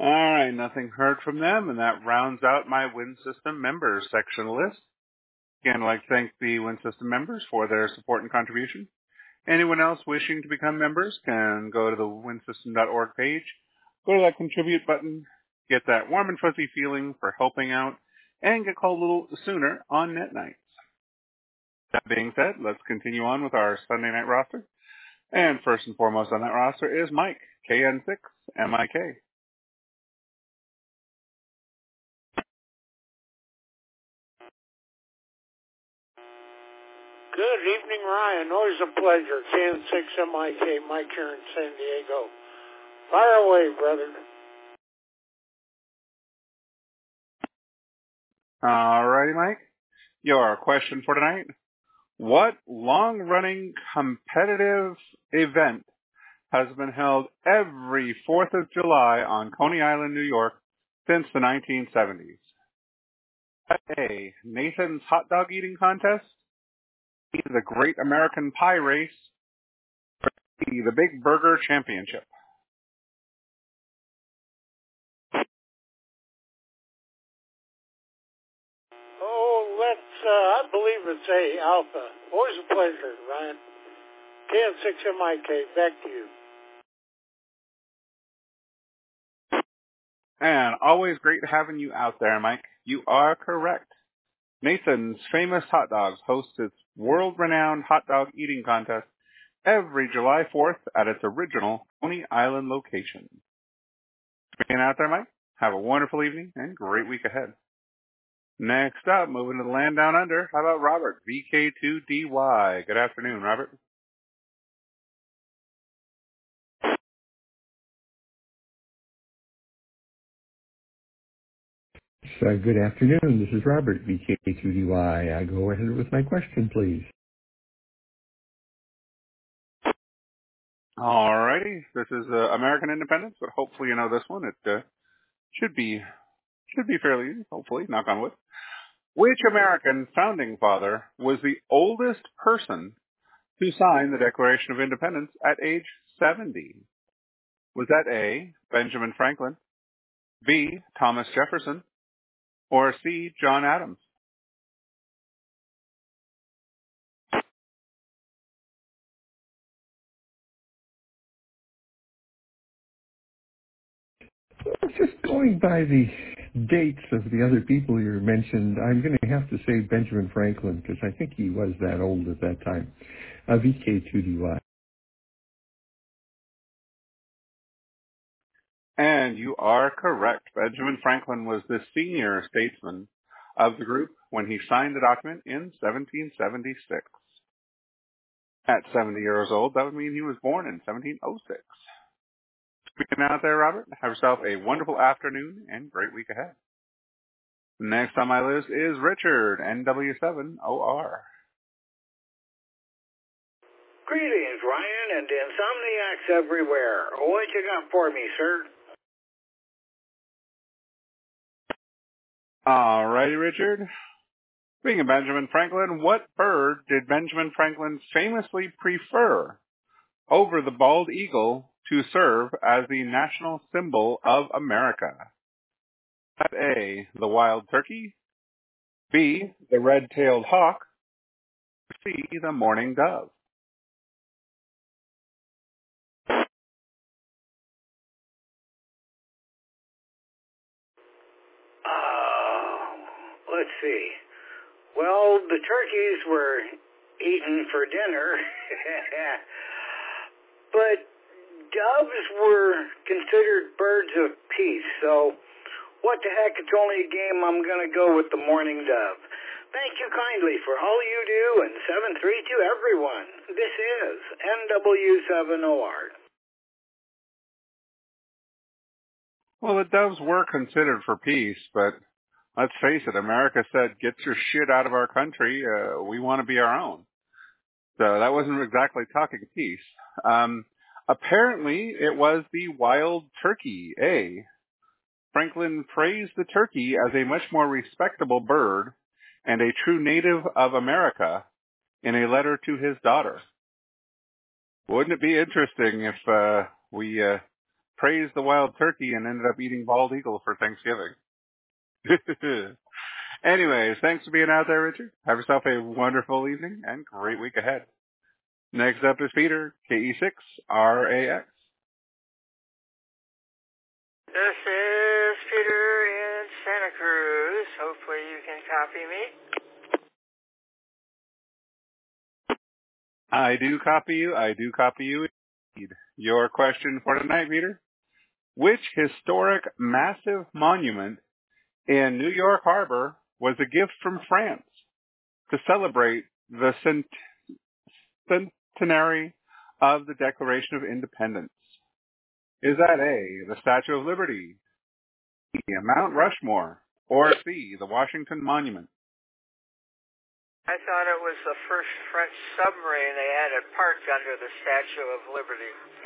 All right, nothing heard from them, and that rounds out my Wind System members section list. Again, I'd like to thank the Wind System members for their support and contribution. Anyone else wishing to become members can go to the windsystem.org page, go to that contribute button, get that warm and fuzzy feeling for helping out, and get called a little sooner on net nights. That being said, let's continue on with our Sunday night roster. And first and foremost on that roster is Mike, KN6MIK. Good evening, Ryan. Always a pleasure. KN6MIK, Mike here in San Diego. Fire away, brother. All righty, Mike. Your question for tonight. What long-running competitive event has been held every 4th of July on Coney Island, New York since the 1970s? A. Nathan's Hot Dog Eating Contest. B. The Great American Pie Race. Or C. The Big Burger Championship. I believe it's A, Alpha. Always a pleasure, Ryan. KN6MIK, back to you. And always great having you out there, Mike. You are correct. Nathan's Famous Hot Dogs hosts its world-renowned hot dog eating contest every July 4th at its original Coney Island location. Being out there, Mike, have a wonderful evening and great week ahead. Next up, moving to the land down under, how about Robert, VK2DY? Good afternoon, Robert. Good afternoon. This is Robert, VK2DY. Go ahead with my question, please. All righty. This is American Independence, but hopefully you know this one. It should be fairly easy, hopefully, knock on wood. Which American founding father was the oldest person to sign the Declaration of Independence at age 70? Was that A, Benjamin Franklin, B, Thomas Jefferson, or C, John Adams? Just going by the dates of the other people you mentioned, I'm going to have to say Benjamin Franklin, because I think he was that old at that time. VK2DY. And you are correct. Benjamin Franklin was the senior statesman of the group when he signed the document in 1776. At 70 years old, that would mean he was born in 1706. Speaking out there, Robert, have yourself a wonderful afternoon and great week ahead. Next on my list is Richard, NW7OR. Greetings, Ryan, and insomniacs everywhere. What you got for me, sir? All righty, Richard. Speaking of Benjamin Franklin, what bird did Benjamin Franklin famously prefer over the bald eagle to serve as the national symbol of America? A, the wild turkey, B, the red-tailed hawk, C, the mourning dove. Let's see. Well, the turkeys were eaten for dinner, but doves were considered birds of peace, so what the heck, it's only a game. I'm going to go with the mourning dove. Thank you kindly for all you do, and 732 everyone. This is NW7OR. Well, the doves were considered for peace, but let's face it, America said, get your shit out of our country. We want to be our own. So that wasn't exactly talking peace. Apparently, it was the wild turkey, A. Franklin praised the turkey as a much more respectable bird and a true native of America in a letter to his daughter. Wouldn't it be interesting if we praised the wild turkey and ended up eating bald eagle for Thanksgiving. Anyways, thanks for being out there, Richard. Have yourself a wonderful evening and great week ahead. Next up is Peter, KE6RAX. This is Peter in Santa Cruz. Hopefully you can copy me. I do copy you. I do copy you indeed. Your question for tonight, Peter. Which historic massive monument in New York Harbor was a gift from France to celebrate the centenary of the Declaration of Independence? Is that A, the Statue of Liberty, B, Mount Rushmore, or C, the Washington Monument? I thought it was the first French submarine they had it parked under the Statue of Liberty.